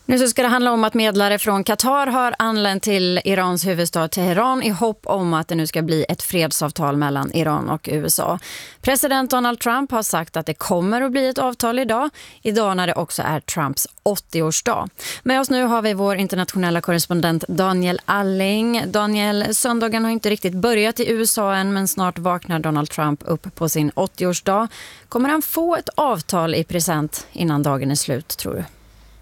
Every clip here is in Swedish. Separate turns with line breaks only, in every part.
Nu så ska det handla om att medlare från Qatar har anlänt till Irans huvudstad Teheran i hopp om att det nu ska bli ett fredsavtal mellan Iran och USA. President Donald Trump har sagt att det kommer att bli ett avtal idag när det också är Trumps 80-årsdag. Med oss nu har vi vår internationella korrespondent Daniel Alling. Daniel, söndagen har inte riktigt börjat i USA än, men snart vaknar Donald Trump upp på sin 80-årsdag. Kommer han få ett avtal i present innan dagen är slut, tror du?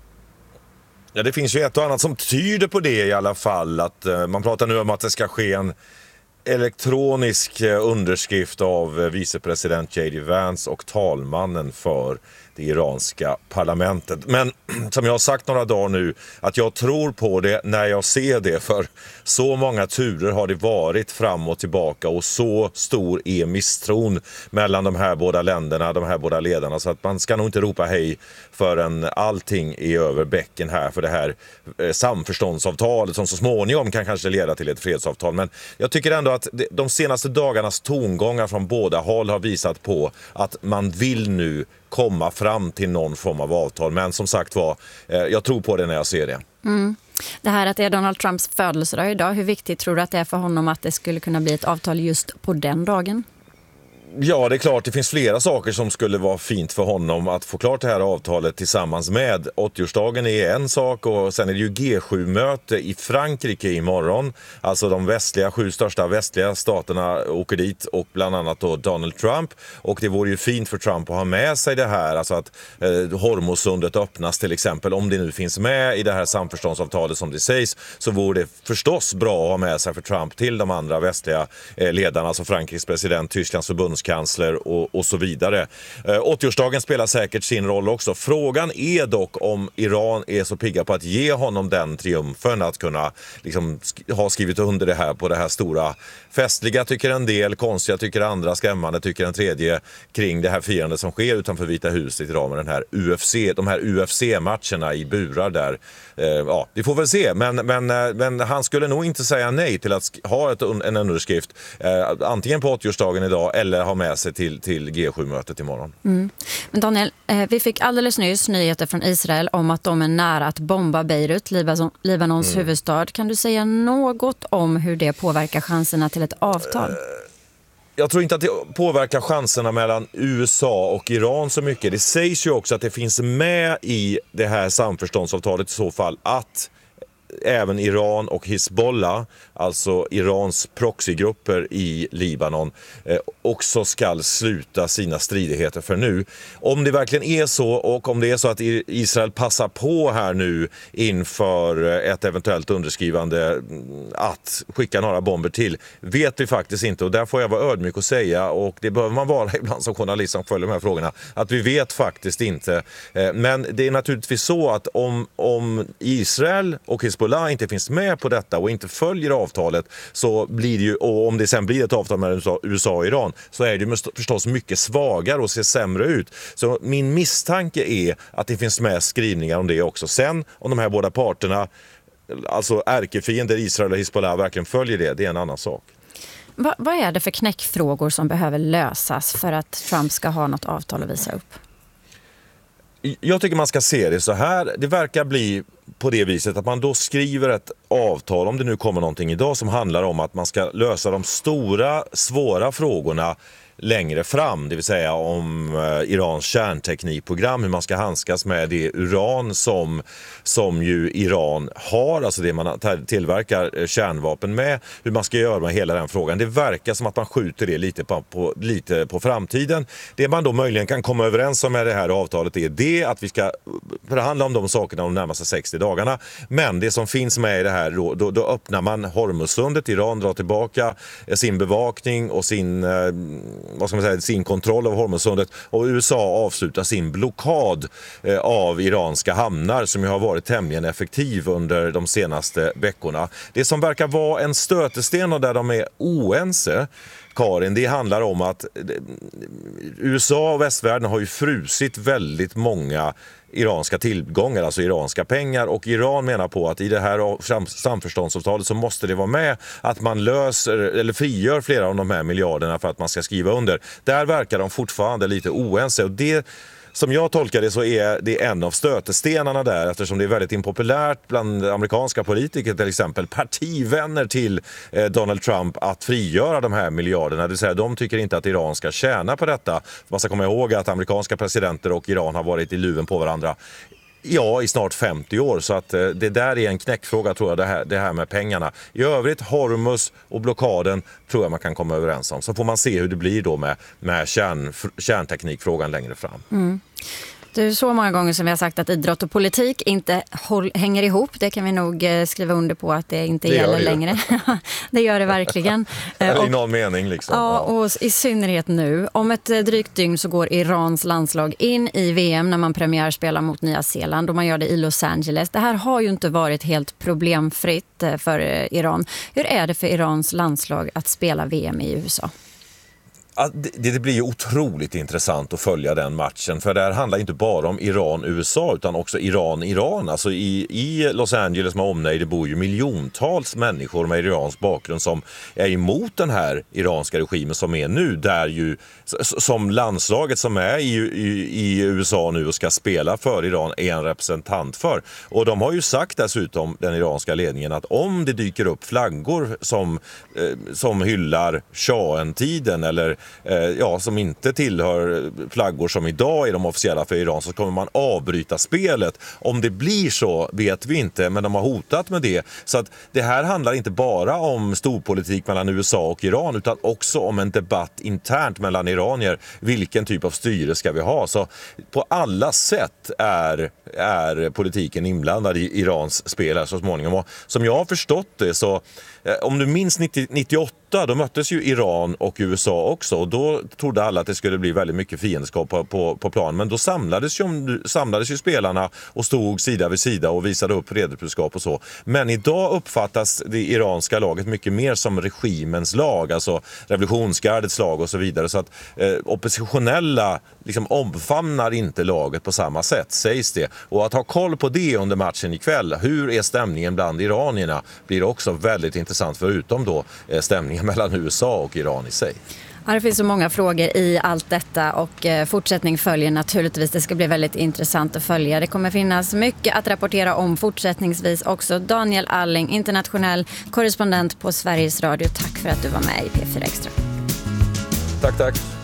Ja, det finns ju ett och annat som tyder på det i alla fall. Att man pratar nu om att det ska ske en elektronisk underskrift av vicepresident J.D. Vance och talmannen för det iranska parlamentet. Men som jag har sagt några dagar nu, att jag tror på det när jag ser det, för så många turer har det varit fram och tillbaka och så stor är misstron mellan de här båda länderna, de här båda ledarna, så att man ska nog inte ropa hej förrän allting är över bäcken här för det här samförståndsavtalet som så småningom kan kanske leda till ett fredsavtal. Men jag tycker ändå att de senaste dagarnas tongångar från båda håll har visat på att man vill nu komma fram till någon form av avtal. Men som sagt jag tror på det när jag ser det.
Det här att det är Donald Trumps födelsedag idag, hur viktigt tror du att det är för honom att det skulle kunna bli ett avtal just på den dagen?
Ja, det är klart, det finns flera saker som skulle vara fint för honom att få klart det här avtalet tillsammans med. 80-årsdagen är en sak och sen är det ju G7-möte i Frankrike imorgon. Alltså de 7 största västliga staterna åker dit och bland annat då Donald Trump. Och det vore ju fint för Trump att ha med sig det här, alltså att Hormuzsundet öppnas till exempel. Om det nu finns med i det här samförståndsavtalet som det sägs, så vore det förstås bra att ha med sig för Trump till de andra västliga ledarna, alltså Frankrikes president, Tysklands förbundskansler och så vidare. 80-årsdagen spelar säkert sin roll också. Frågan är dock om Iran är så pigga på att ge honom den triumfen att kunna liksom ha skrivit under det här på det här stora festliga, tycker en del, konstiga tycker andra, skrämmande tycker en tredje, kring det här firandet som sker utanför Vita huset idag med den här de här UFC-matcherna i burar där. Ja, vi får väl se, men han skulle nog inte säga nej till att ha en underskrift antingen på 80-årsdagen idag eller ha med sig till G7-mötet imorgon.
Men Daniel, vi fick alldeles nyss nyheter från Israel om att de är nära att bomba Beirut, Libanons huvudstad. Kan du säga något om hur det påverkar chanserna till ett avtal?
Jag tror inte att det påverkar chanserna mellan USA och Iran så mycket. Det sägs ju också att det finns med i det här samförståndsavtalet i så fall att även Iran och Hezbollah, alltså Irans proxygrupper i Libanon, också ska sluta sina stridigheter för nu. Om det verkligen är så, och om det är så att Israel passar på här nu inför ett eventuellt underskrivande att skicka några bomber till, vet vi faktiskt inte, och där får jag vara ödmjuk och säga, och det behöver man vara ibland som journalist som följer de här frågorna, att vi vet faktiskt inte. Men det är naturligtvis så att om Israel och Hezbollah inte finns med på detta och inte följer avtalet, så blir det ju, och om det sen blir ett avtal med USA och Iran, så är det ju förstås mycket svagare och ser sämre ut. Så min misstanke är att det finns med skrivningar om det också. Sen om de här båda parterna, alltså ärkefiender Israel och Hezbollah, verkligen följer det är en annan sak.
Vad är det för knäckfrågor som behöver lösas för att Trump ska ha något avtal att visa upp?
Jag tycker man ska se det så här. Det verkar bli på det viset att man då skriver ett avtal, om det nu kommer någonting idag, som handlar om att man ska lösa de stora, svåra frågorna längre fram, det vill säga om Irans kärnteknikprogram, hur man ska handskas med det uran som ju Iran har, alltså det man tillverkar kärnvapen med, hur man ska göra med hela den frågan. Det verkar som att man skjuter det lite på framtiden. Det man då möjligen kan komma överens om med det här avtalet är det att vi ska förhandla om de sakerna de närmaste 60 dagarna. Men det som finns med i det här, då öppnar man Hormuzsundet, Iran drar tillbaka sin bevakning och sin kontroll av Hormuzsundet, och USA avslutar sin blockad av iranska hamnar som ju har varit tämligen effektiv under de senaste veckorna. Det som verkar vara en stötesten och där de är oense, Karin, det handlar om att USA och västvärlden har ju frusit väldigt många iranska tillgångar, alltså iranska pengar, och Iran menar på att i det här samförståndsavtalet så måste det vara med att man löser eller frigör flera av de här miljarderna för att man ska skriva under. Där verkar de fortfarande lite oense, och det som jag tolkar det så är det en av stötestenarna där, eftersom det är väldigt impopulärt bland amerikanska politiker, till exempel partivänner till Donald Trump, att frigöra de här miljarderna. Det vill säga, de tycker inte att Iran ska tjäna på detta. Man ska komma ihåg att amerikanska presidenter och Iran har varit i luven på varandra i snart 50 år, så att det där är en knäckfråga, tror jag, det här med pengarna. I övrigt, Hormuz och blockaden tror jag man kan komma överens om. Så får man se hur det blir då med kärnteknikfrågan längre fram.
Det är så många gånger som vi har sagt att idrott och politik inte hänger ihop. Det kan vi nog skriva under på att det inte gäller längre. Det gör det verkligen.
I någon mening liksom.
Ja, och i synnerhet nu. Om ett drygt dygn så går Irans landslag in i VM när man premiärspelar mot Nya Zeeland, och man gör det i Los Angeles. Det här har ju inte varit helt problemfritt för Iran. Hur är det för Irans landslag att spela VM i USA?
Det blir ju otroligt intressant att följa den matchen, för det här handlar inte bara om Iran-USA utan också Iran-Iran. Alltså i Los Angeles med omnejd, det bor ju miljontals människor med iransk bakgrund som är emot den här iranska regimen som är nu, där ju som landslaget som är i USA nu och ska spela för Iran är en representant för. Och de har ju sagt dessutom, den iranska ledningen, att om det dyker upp flaggor som hyllar shahen-tiden eller som inte tillhör flaggor som idag är de officiella för Iran, så kommer man avbryta spelet. Om det blir så vet vi inte, men de har hotat med det. Så att det här handlar inte bara om storpolitik mellan USA och Iran, utan också om en debatt internt mellan iranier. Vilken typ av styre ska vi ha? Så på alla sätt är politiken inblandad i Irans spel så småningom. Och som jag har förstått det, så om du minns 98, då möttes ju Iran och USA också, och då trodde alla att det skulle bli väldigt mycket fiendskap på plan. Men då samlades ju spelarna och stod sida vid sida och visade upp redebudskap och så. Men idag uppfattas det iranska laget mycket mer som regimens lag, alltså revolutionsgardets lag och så vidare. Så att oppositionella liksom omfamnar inte laget på samma sätt, sägs det. Och att ha koll på det under matchen ikväll, hur är stämningen bland iranierna, blir också väldigt intressant, förutom då stämningen mellan USA och Iran i sig.
Ja, det finns så många frågor i allt detta, och fortsättning följer naturligtvis. Det ska bli väldigt intressant att följa. Det kommer finnas mycket att rapportera om fortsättningsvis också. Daniel Alling, internationell korrespondent på Sveriges Radio. Tack för att du var med i P4 Extra.
Tack.